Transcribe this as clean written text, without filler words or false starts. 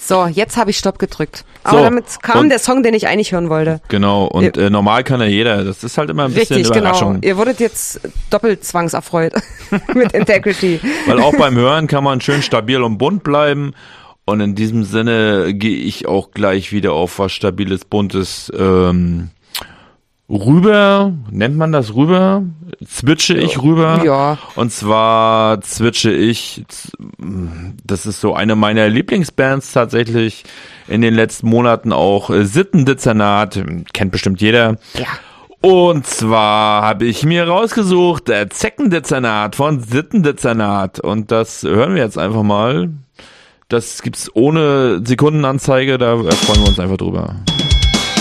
So, jetzt habe ich Stopp gedrückt. Aber damit kam der Song, den ich eigentlich hören wollte. Genau, und normal kann ja jeder. Das ist halt immer ein bisschen Überraschung. Genau. Ihr wurdet jetzt doppelt zwangserfreut mit Integrity. Weil auch beim Hören kann man schön stabil und bunt bleiben. Und in diesem Sinne gehe ich auch gleich wieder auf was Stabiles, Buntes rüber. Nennt man das rüber? Zwitsche ich rüber? Ja. Und zwar zwitsche ich, das ist so eine meiner Lieblingsbands tatsächlich in den letzten Monaten auch, Sittendezernat, kennt bestimmt jeder. Ja. Und zwar habe ich mir rausgesucht, der Zeckendezernat von Sittendezernat. Und das hören wir jetzt einfach mal. Das gibt's ohne Sekundenanzeige, da freuen wir uns einfach drüber.